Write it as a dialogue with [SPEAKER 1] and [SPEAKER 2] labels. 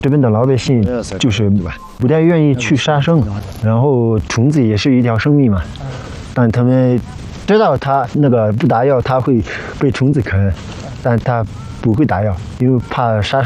[SPEAKER 1] 这边的老百姓就是不太愿意去杀生，然后虫子也是一条生命嘛，但他们知道它那个不打药它会被虫子啃，但它不会打药，因为怕杀。